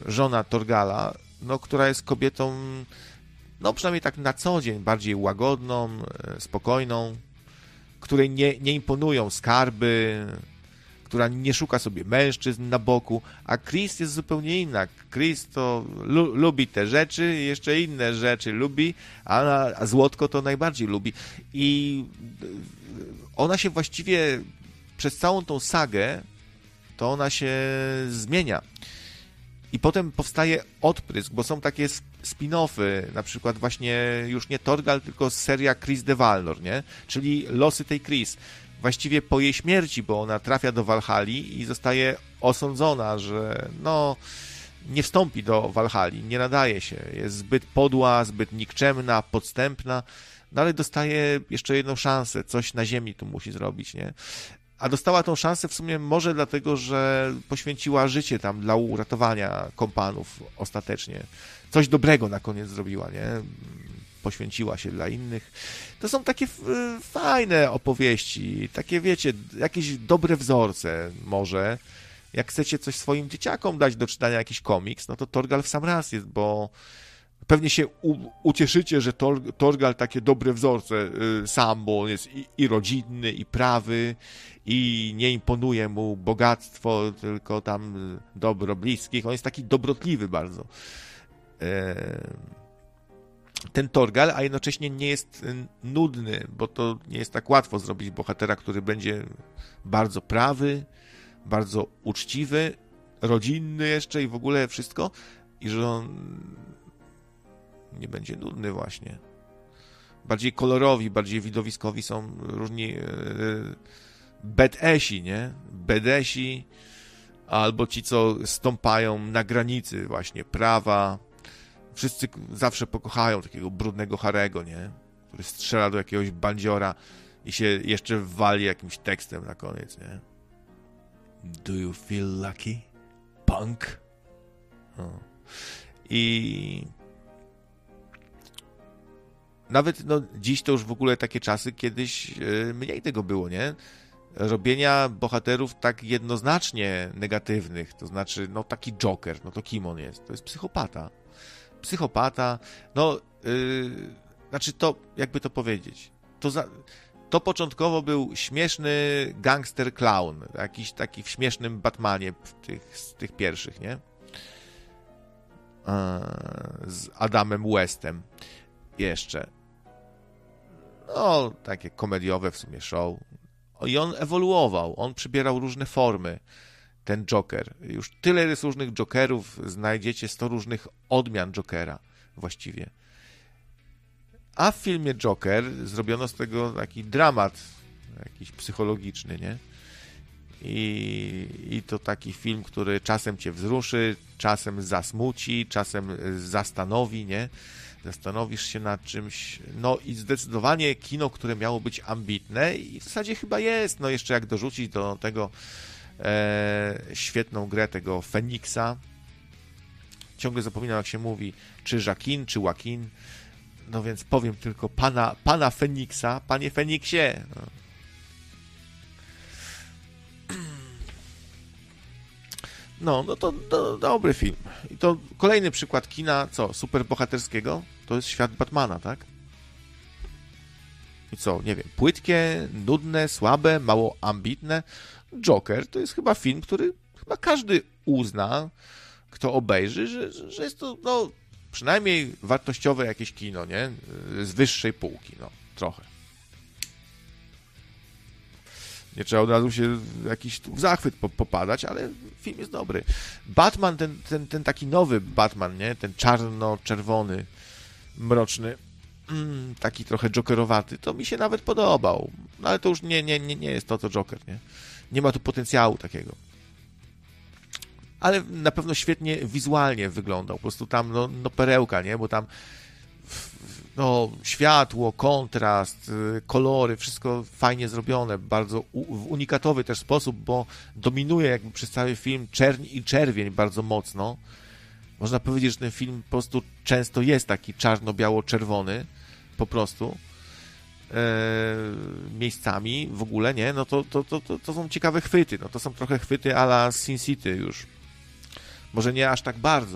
żona Torgala, no, która jest kobietą, no przynajmniej tak na co dzień, bardziej łagodną, spokojną, której nie imponują skarby, która nie szuka sobie mężczyzn na boku, a Chris jest zupełnie inna. Chris to lubi te rzeczy, jeszcze inne rzeczy lubi, a złotko to najbardziej lubi. I ona się właściwie przez całą tą sagę, to ona się zmienia. I potem powstaje odprysk, bo są takie spin-offy, na przykład właśnie już nie Torgal, tylko seria Chris de Valnor, nie? Czyli losy tej Chris. Właściwie po jej śmierci, bo ona trafia do Walhalli i zostaje osądzona, że no nie wstąpi do Walhalli, nie nadaje się, jest zbyt podła, zbyt nikczemna, podstępna, no ale dostaje jeszcze jedną szansę, coś na ziemi tu musi zrobić, nie? A dostała tą szansę w sumie może dlatego, że poświęciła życie tam dla uratowania kompanów ostatecznie. Coś dobrego na koniec zrobiła, nie? Poświęciła się dla innych. To są takie fajne opowieści, takie wiecie, jakieś dobre wzorce może. Jak chcecie coś swoim dzieciakom dać do czytania, jakiś komiks, no to Torgal w sam raz jest, bo pewnie się ucieszycie, że Torgal takie dobre wzorce sam, bo on jest i rodzinny, i prawy, i nie imponuje mu bogactwo, tylko tam dobro bliskich. On jest taki dobrotliwy bardzo. Ten Torgal, a jednocześnie nie jest nudny, bo to nie jest tak łatwo zrobić bohatera, który będzie bardzo prawy, bardzo uczciwy, rodzinny jeszcze i w ogóle wszystko, i że on nie będzie nudny właśnie. Bardziej kolorowi, bardziej widowiskowi są różni bad-esi, nie? Bad-esi, albo ci, co stąpają na granicy właśnie prawa. Wszyscy zawsze pokochają takiego brudnego Harego, nie? Który strzela do jakiegoś bandziora i się jeszcze wali jakimś tekstem na koniec, nie? Do you feel lucky, punk? No. I nawet no, dziś to już w ogóle takie czasy, kiedyś mniej tego było, nie? Robienia bohaterów tak jednoznacznie negatywnych, to znaczy, no taki Joker, no to kim on jest? To jest psychopata. Psychopata, no, znaczy to, jakby to powiedzieć, to początkowo był śmieszny gangster clown, jakiś taki w śmiesznym Batmanie z tych pierwszych, nie? Z Adamem Westem jeszcze. No, takie komediowe w sumie show. I on ewoluował, on przybierał różne formy, ten Joker. Już tyle jest różnych Jokerów, znajdziecie 100 różnych odmian Jokera właściwie. A w filmie Joker zrobiono z tego taki dramat jakiś psychologiczny, nie? I to taki film, który czasem cię wzruszy, czasem zasmuci, czasem zastanowi, nie? Zastanowisz się nad czymś. No i zdecydowanie kino, które miało być ambitne i w zasadzie chyba jest, no jeszcze jak dorzucić do tego świetną grę tego Feniksa. Ciągle zapominam, jak się mówi, czy Joaquin, czy Joaquin. No więc powiem tylko pana Feniksa, panie Feniksie. No to dobry film. I to kolejny przykład kina, superbohaterskiego, to jest świat Batmana, tak? I co, nie wiem, płytkie, nudne, słabe, mało ambitne. Joker to jest chyba film, który chyba każdy uzna, kto obejrzy, że jest to, no, przynajmniej wartościowe jakieś kino, nie? Z wyższej półki, no, trochę. Nie trzeba od razu się w jakiś w zachwyt popadać, ale film jest dobry. Batman, ten taki nowy Batman, nie? Ten czarno-czerwony, mroczny, taki trochę jokerowaty, to mi się nawet podobał. No ale to już nie jest to, co Joker, nie? Nie ma tu potencjału takiego. Ale na pewno świetnie wizualnie wyglądał. Po prostu tam, no perełka, nie? Bo tam no, światło, kontrast, kolory, wszystko fajnie zrobione, bardzo w unikatowy też sposób, bo dominuje jakby przez cały film czerń i czerwień bardzo mocno. Można powiedzieć, że ten film po prostu często jest taki czarno-biało-czerwony, po prostu, miejscami w ogóle, nie? No to są ciekawe chwyty, no to są trochę chwyty a la Sin City już. Może nie aż tak bardzo,